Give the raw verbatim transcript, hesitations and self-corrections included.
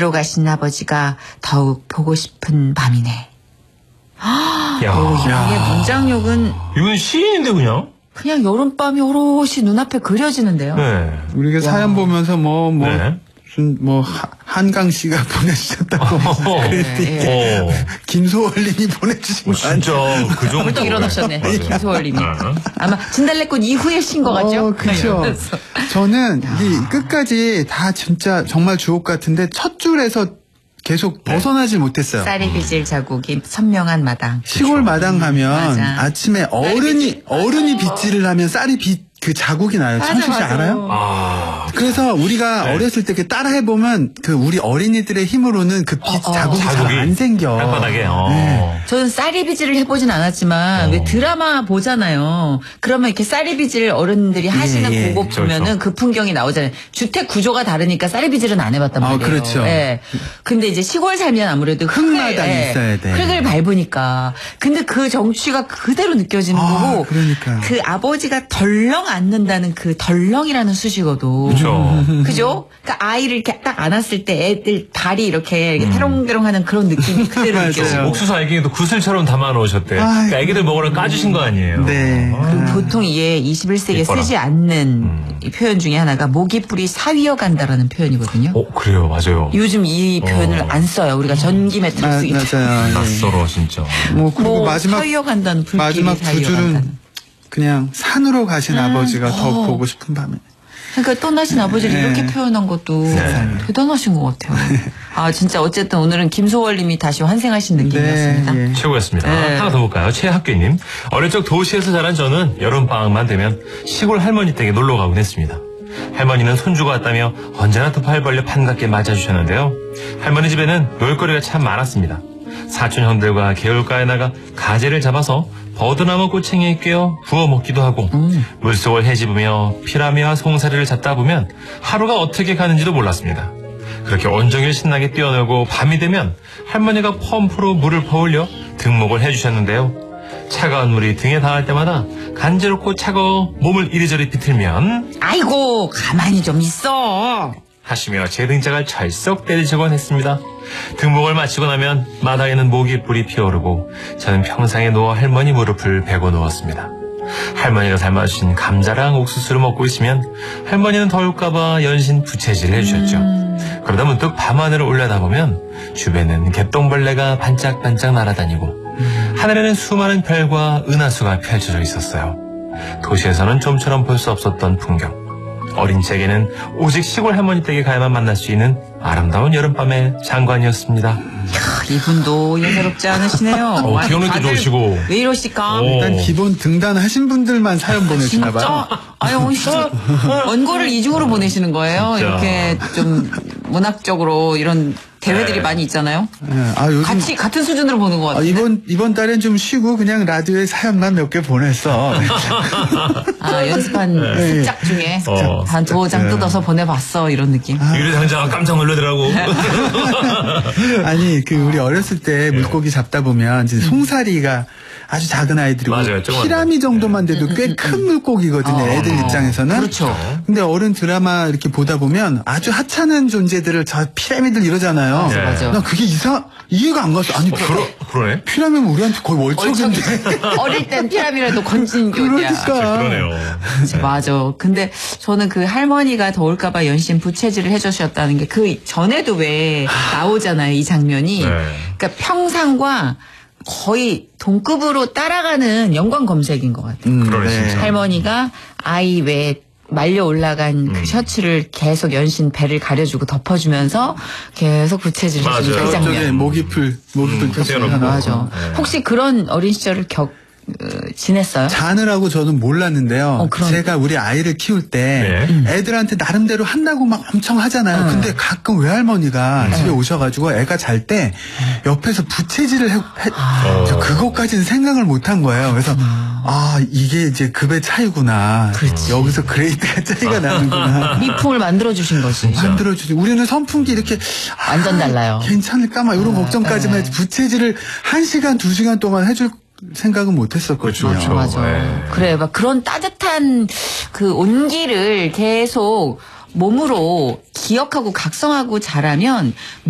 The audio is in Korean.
산으로 가신 아버지가 더욱 보고 싶은 밤이네. 야. 오, 이게 문장력은 이건 시인인데 그냥? 그냥 여름밤이 오롯이 눈앞에 그려지는데요. 네. 우리가 와. 사연 보면서 뭐, 뭐, 네. 무슨, 뭐, 하- 한강 씨가 보내주셨다고. 어. 네, 어. 김소월님이 보내주신 어, 거 진짜 그 정도. 벌떡 일어나셨네. 맞아요. 김소월님이. 네. 아마 진달래꽃 이후에 신 것 같죠? 어, 그쵸. 이러면서. 저는 이 끝까지 다 진짜 정말 주옥 같은데 첫 줄에서 계속 네. 벗어나질 못했어요. 쌀이 빚을 자국인 선명한 마당. 시골 마당 가면 맞아. 아침에 어른이 빚질. 어른이 빗질을 하면 쌀이 빗 그 자국이 나요. 맞아, 천식 씨 맞아. 알아요? 아. 그래서 우리가 네. 어렸을 때 따라 해보면 그 우리 어린이들의 힘으로는 그 빗 어, 어. 자국이 잘 자국이 안 생겨. 땅바닥에. 어. 네. 저는 쌀이비질을 해보진 않았지만 어. 왜 드라마 보잖아요. 그러면 이렇게 쌀이비질 어른들이 하시는 예. 그거 그렇죠, 보면은 그렇죠. 그 풍경이 나오잖아요. 주택 구조가 다르니까 쌀이비질은 안 해봤단 아, 말이에요. 그렇죠. 예. 근데 이제 시골 살면 아무래도 흙마당이 흙을, 예, 있어야 돼. 흙을 밟으니까. 근데 그 정취가 그대로 느껴지는 아, 거고. 그러니까. 그 아버지가 덜렁 앉는다는 그 덜렁이라는 수식어도. 그렇죠. 그죠? 그러니까 아이를 이렇게 딱 안았을 때 애들 발이 이렇게, 이렇게 태롱대롱하는 그런 느낌이 그대로 맞아요. 느껴지고. 옥수수 알갱이도 구슬처럼 담아 놓으셨대. 아이고. 그러니까 애기들 먹으러 까주신 거 아니에요? 네. 그 보통 이게 이십일 세기에 이뻐라. 쓰지 않는 음. 이 표현 중에 하나가 모기 뿌리 사위어 간다라는 표현이거든요. 어, 그래요. 맞아요. 요즘 이 표현을 어. 안 써요. 우리가 전기 매트를 마- 쓰기 때문에. 맞아요. 예. 낯설어, 진짜. 뭐 그리고 뭐 마지막 사위어 간다는 불길이 마지막 두 사위어 줄은 간다는. 그냥 산으로 가신 아버지가 어. 더욱 보고 싶은 밤에. 그러니까 떠나신 아버지를 네. 이렇게 표현한 것도 네. 대단하신 것 같아요. 아 진짜 어쨌든 오늘은 김소월님이 다시 환생하신 느낌이었습니다. 네, 예. 최고였습니다. 네. 하나 더 볼까요? 최학규님. 어릴 적 도시에서 자란 저는 여름방학만 되면 시골 할머니 댁에 놀러 가곤 했습니다. 할머니는 손주가 왔다며 언제나 두 팔 벌려 반갑게 맞아주셨는데요. 할머니 집에는 놀거리가 참 많았습니다. 사촌 형들과 개울가에 나가 가재를 잡아서 버드나무 꼬챙이에 꿰어 구워 먹기도 하고 음. 물속을 헤집으며 피라미와 송사리를 잡다 보면 하루가 어떻게 가는지도 몰랐습니다. 그렇게 온종일 신나게 뛰어놀고 밤이 되면 할머니가 펌프로 물을 퍼올려 등목을 해주셨는데요. 차가운 물이 등에 닿을 때마다 간지럽고 차가워 몸을 이리저리 비틀면 아이고 가만히 좀 있어. 하시며 제 등짝을 철썩 때리시곤 했습니다. 등목을 마치고 나면 마당에는 모기 뿔이 피어오르고 저는 평상에 누워 할머니 무릎을 베고 누웠습니다. 할머니가 삶아주신 감자랑 옥수수를 먹고 있으면 할머니는 더울까봐 연신 부채질을 해주셨죠. 음. 그러다 문득 밤하늘을 올려다보면 주변엔 개똥벌레가 반짝반짝 날아다니고 음. 하늘에는 수많은 별과 은하수가 펼쳐져 있었어요. 도시에서는 좀처럼 볼 수 없었던 풍경. 어린 제게는 오직 시골 할머니 댁에 가야만 만날 수 있는 아름다운 여름밤의 장관이었습니다. 하, 이분도 예사롭지 않으시네요. 어, 아니, 기억력도 다들 좋으시고. 왜 이러실까? 오. 일단 기본 등단하신 분들만 사연 보내주나 봐요. 진짜? 아유, 진짜. 원고를 이중으로 보내시는 거예요. 진짜. 이렇게 좀 문학적으로 이런 대회들이 네. 많이 있잖아요. 예, 아 요즘 같이, 같은 수준으로 보는 것 아, 같아요. 이번 이번 달엔 좀 쉬고 그냥 라디오에 사연만 몇 개 보냈어. 아, 연습한 습작 중에 어, 한 두어 장 습작. 뜯어서 보내봤어. 이런 느낌. 유리상자가 깜짝 놀라더라고. 아니 그 우리 어렸을 때 물고기 잡다 보면 이제 송사리가 아주 작은 아이들이고 맞아요, 조그만 피라미 거. 정도만 돼도 꽤 큰 물고기거든요. 어, 애들 어, 입장에서는. 그렇죠. 근데 어른 드라마 이렇게 보다 보면 아주 하찮은 존재들을 저 피라미들 이러잖아요. 네. 맞아. 나 그게 이상 이해가 안 갔어. 아니 그러, 그러네. 피라미는 우리한테 거의 월척인데. 어릴 땐 피라미라도 건진 교대야. 그러니까. 그러네요. 맞아. 근데 저는 그 할머니가 더울까봐 연신 부채질을 해주셨다는 게 그 전에도 왜 나오잖아요. 이 장면이. 네. 그러니까 평상과 거의 동급으로 따라가는 연관 검색인 것 같아요. 음, 그러네, 진짜. 할머니가 아이 외에 말려 올라간 음. 그 셔츠를 계속 연신 배를 가려주고 덮어주면서 계속 부채질을 맞아요. 해주는 그 저쪽에 장면. 모기풀 모기풀 음, 펴서 떼어놓고. 하나. 맞아. 네. 혹시 그런 어린 시절을 겪 어, 지냈어요? 자느라고 저는 몰랐는데요. 어, 그럼. 제가 우리 아이를 키울 때 네. 애들한테 나름대로 한다고 막 엄청 하잖아요. 음. 근데 가끔 외할머니가 음. 집에 오셔가지고 애가 잘 때 옆에서 부채질을 해, 해 아. 저 그것까지는 생각을 못한 거예요. 그래서 아 이게 이제 급의 차이구나. 그렇지. 여기서 그레이드가 차이가 아. 나는구나. 미풍을 만들어 주신 거지. 만들어주지. 우리는 선풍기 이렇게 완전 아, 달라요. 괜찮을까 막 이런 걱정까지만 네. 했지. 부채질을 한 시간 두 시간 동안 해줄 생각은 못했었거든요. 그렇죠, 그렇죠. 맞아. 네. 그래, 막 그런 따뜻한 그 온기를 계속 몸으로 기억하고 각성하고 자라면